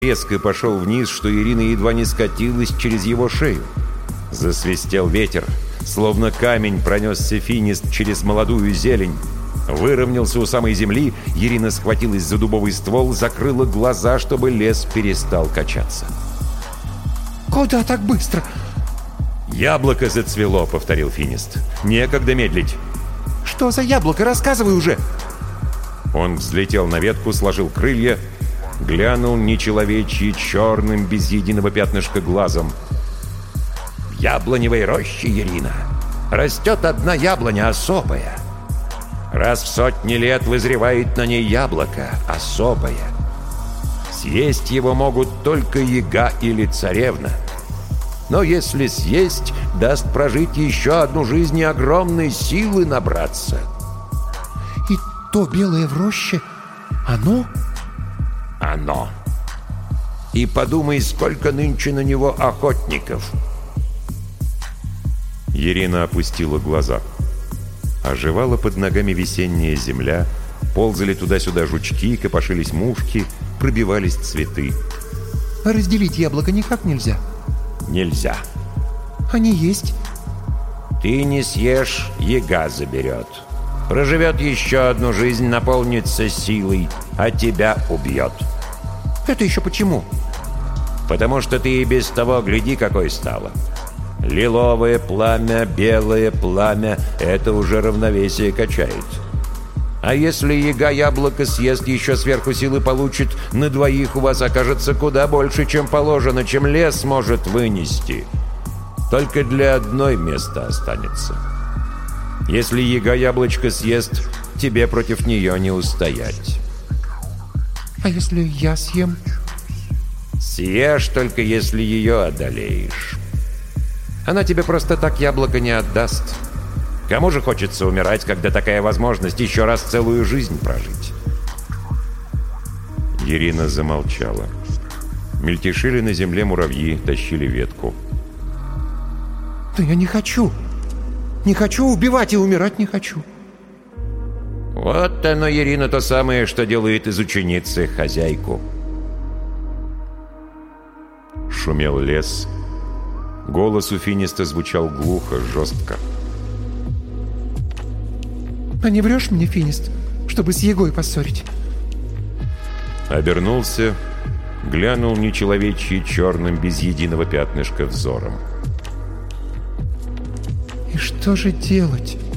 резко пошел вниз, что Ирина едва не скатилась через его шею. Засвистел ветер, словно камень пронесся Финист через молодую зелень. Выровнялся у самой земли, Ирина схватилась за дубовый ствол, закрыла глаза, чтобы лес перестал качаться. «Куда так быстро?» «Яблоко зацвело», — повторил Финист. «Некогда медлить». «Что за яблоко? Рассказывай уже!» Он взлетел на ветку, сложил крылья, глянул нечеловечьи черным, без единого пятнышка глазом. «В яблоневой роще, Ирина, растет одна яблоня особая. Раз в сотни лет вызревает на ней яблоко особое. Съесть его могут только яга или царевна. Но если съесть, даст прожить еще одну жизнь и огромной силы набраться». «И то белое в роще, оно?» «Оно. И подумай, сколько нынче на него охотников». Ирина опустила глаза. Оживала под ногами весенняя земля, ползали туда-сюда жучки, копошились мушки, пробивались цветы. «А разделить яблоко никак нельзя?» «Нельзя». «Они есть?» «Ты не съешь, яга заберет. Проживет еще одну жизнь, наполнится силой, а тебя убьет». «Это еще почему?» «Потому что ты и без того гляди, какой стало. Лиловое пламя, белое пламя — это уже равновесие качает. А если яга яблоко съест, еще сверху силы получит, на двоих у вас окажется куда больше, чем положено, чем лес может вынести. Только для одной места останется. Если яга яблочко съест, тебе против нее не устоять». «А если я съем?» «Съешь, только если ее одолеешь. Она тебе просто так яблоко не отдаст. Кому же хочется умирать, когда такая возможность еще раз целую жизнь прожить?» Ирина замолчала. Мельтешили на земле муравьи, тащили ветку. «Да я не хочу. Не хочу убивать и умирать не хочу». Вот оно, Ирина, то самое, что делает из ученицы хозяйку. Шумел лес. Голос у Финиста звучал глухо, жестко. «А не врешь мне, Финист, чтобы с Егой поссорить?» Обернулся, глянул нечеловечьи черным, без единого пятнышка взором. «И что же делать?»